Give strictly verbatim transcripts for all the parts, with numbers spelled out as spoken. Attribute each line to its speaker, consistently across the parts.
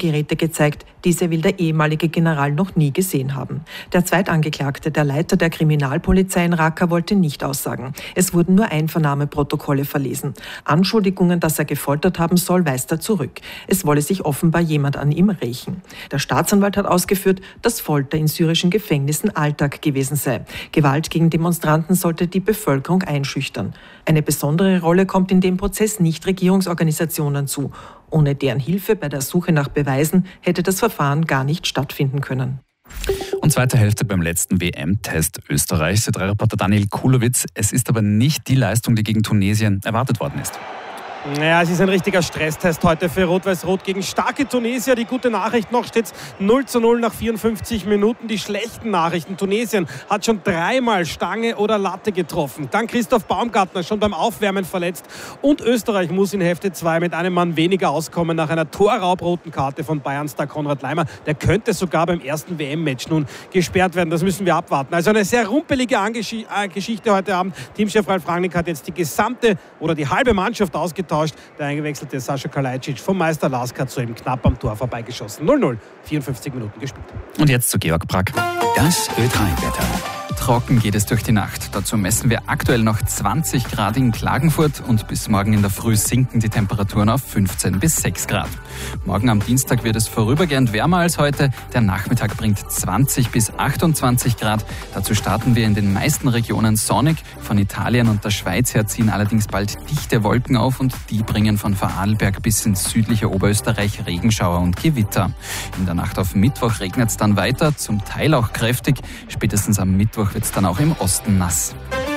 Speaker 1: Computergeräte gezeigt. Diese will der ehemalige General noch nie gesehen haben. Der Zweitangeklagte, der Leiter der Kriminalpolizei in Raqqa, wollte nicht aussagen. Es wurden nur Einvernahmeprotokolle verlesen. Anschuldigungen, dass er gefoltert haben soll, weist er zurück. Es wolle sich offenbar jemand an ihm rächen. Der Staatsanwalt hat ausgeführt, dass Folter in syrischen Gefängnissen Alltag gewesen sei. Gewalt gegen Demonstranten sollte die Bevölkerung einschüchtern. Eine besondere Rolle kommt in dem Prozess Nichtregierungsorganisationen zu. Ohne deren Hilfe bei der Suche nach Beweisen hätte das Verfahren gar nicht stattfinden können.
Speaker 2: Und zweite Hälfte beim letzten W M-Test Österreichs. Der Reporter Daniel Kulowitz. Es ist aber nicht die Leistung, die gegen Tunesien erwartet worden ist.
Speaker 3: Ja, es ist ein richtiger Stresstest heute für Rot-Weiß-Rot gegen starke Tunesier. Die gute Nachricht, noch steht es null zu null nach vierundfünfzig Minuten. Die schlechten Nachrichten, Tunesien hat schon dreimal Stange oder Latte getroffen. Dann Christoph Baumgartner schon beim Aufwärmen verletzt. Und Österreich muss in Hälfte zwei mit einem Mann weniger auskommen nach einer torraubroten Karte von Bayern-Star Konrad Laimer. Der könnte sogar beim ersten W M-Match nun gesperrt werden. Das müssen wir abwarten. Also eine sehr rumpelige Geschichte heute Abend. Teamchef Ralf Rangnick hat jetzt die gesamte oder die halbe Mannschaft ausgetauscht. Der eingewechselte Sascha Kalajdzic vom Meister Lask hat soeben knapp am Tor vorbeigeschossen. null null, vierundfünfzig Minuten gespielt.
Speaker 2: Und jetzt zu Georg Brack.
Speaker 4: Das Ö drei Wetter.
Speaker 5: Trocken geht es durch die Nacht. Dazu messen wir aktuell noch zwanzig Grad in Klagenfurt und bis morgen in der Früh sinken die Temperaturen auf fünfzehn bis sechs Grad. Morgen am Dienstag wird es vorübergehend wärmer als heute. Der Nachmittag bringt zwanzig bis achtundzwanzig Grad. Dazu starten wir in den meisten Regionen sonnig. Von Italien und der Schweiz her ziehen allerdings bald dichte Wolken auf und die bringen von Vorarlberg bis ins südliche Oberösterreich Regenschauer und Gewitter. In der Nacht auf Mittwoch regnet es dann weiter, zum Teil auch kräftig. Spätestens am Mittwoch wird es dann auch im Osten nass.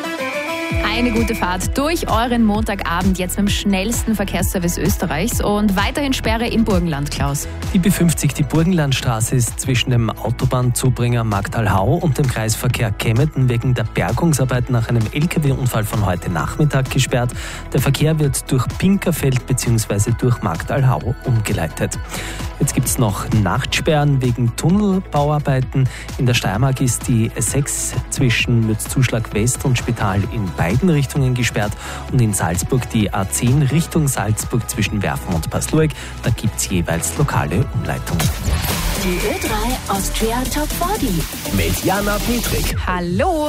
Speaker 6: Eine gute Fahrt durch euren Montagabend jetzt mit dem schnellsten Verkehrsservice Österreichs und weiterhin Sperre im Burgenland, Klaus.
Speaker 7: Die B fünfzig, die Burgenlandstraße, ist zwischen dem Autobahnzubringer Magdalhau und dem Kreisverkehr Kempten wegen der Bergungsarbeit nach einem L K W-Unfall von heute Nachmittag gesperrt. Der Verkehr wird durch Pinkerfeld bzw. durch Magdalhau umgeleitet. Jetzt gibt es noch Nachtsperren wegen Tunnelbauarbeiten. In der Steiermark ist die S sechs zwischen Mürzzuschlag West und Spital in beiden Richtungen gesperrt und in Salzburg die A zehn Richtung Salzburg zwischen Werfen und Paslueg. Da gibt es jeweils lokale Umleitungen.
Speaker 8: Die Ö drei Austria Top vierzig
Speaker 4: Mit Jana Petrik.
Speaker 6: Hallo!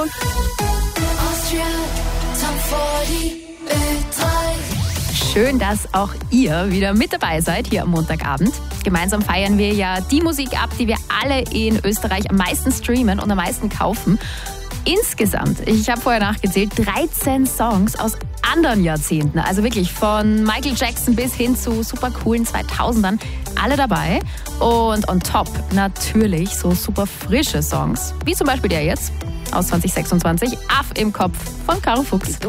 Speaker 8: Austria Top vierzig Ö drei.
Speaker 6: Schön, dass auch ihr wieder mit dabei seid hier am Montagabend. Gemeinsam feiern wir ja die Musik ab, die wir alle in Österreich am meisten streamen und am meisten kaufen. Insgesamt, ich habe vorher nachgezählt, dreizehn Songs aus anderen Jahrzehnten. Also wirklich von Michael Jackson bis hin zu super coolen zweitausendern. Alle dabei. Und on top natürlich so super frische Songs. Wie zum Beispiel der jetzt aus zwanzig sechsundzwanzig, Aff im Kopf von Caro Fuchs.